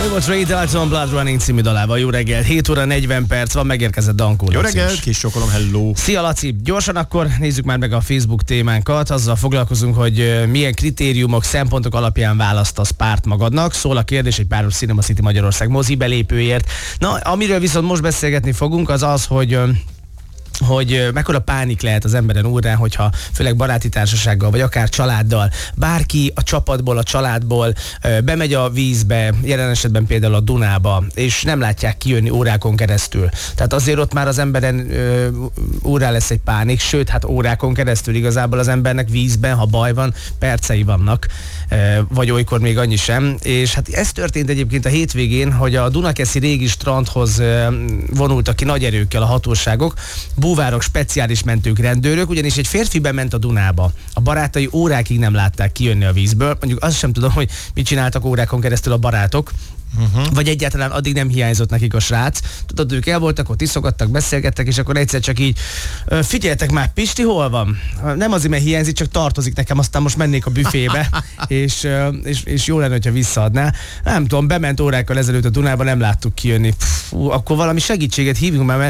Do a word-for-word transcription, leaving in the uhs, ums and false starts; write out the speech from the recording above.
Ő volt Ray Dalton Blood Running című dalával. Jó reggel, hét óra negyven perc van, megérkezett Dankó. Jó reggel, kis sokolom, hello. Szia Laci, gyorsan akkor nézzük már meg a Facebook témánkat. Azzal foglalkozunk, hogy milyen kritériumok, szempontok alapján választasz párt magadnak. Szól a kérdés egy páros Cinema City Magyarország mozi belépőért. Na, amiről viszont most beszélgetni fogunk, az az, hogy hogy mekkora pánik lehet az emberen órán, hogyha főleg baráti társasággal, vagy akár családdal, bárki a csapatból, a családból bemegy a vízbe, jelen esetben például a Dunába, és nem látják kijönni órákon keresztül. Tehát azért ott már az emberen órán lesz egy pánik, sőt, hát órákon keresztül igazából az embernek vízben, ha baj van, percei vannak, vagy olykor még annyi sem. És hát ez történt egyébként a hétvégén, hogy a Dunakeszi régi strandhoz vonultak ki nagy erőkkel a hatóságok, búvárok, speciális mentők, rendőrök, ugyanis egy férfi bement a Dunába. A barátai órákig nem látták kijönni a vízből. Mondjuk azt sem tudom, hogy mit csináltak órákon keresztül a barátok. Uh-huh. Vagy egyáltalán addig nem hiányzott nekik a srác. Tudod, ők el voltak, ott iszogattak, beszélgettek, és akkor egyszer csak így figyeljetek már, Pisti hol van? Nem azért, mert hiányzik, csak tartozik nekem, aztán most mennék a büfébe, és, és, és jó lenne, hogyha visszaadná. Nem tudom, bement órákkal ezelőtt a Dunába, nem láttuk kijönni. Pff, akkor valami segítséget hívjunk már, mert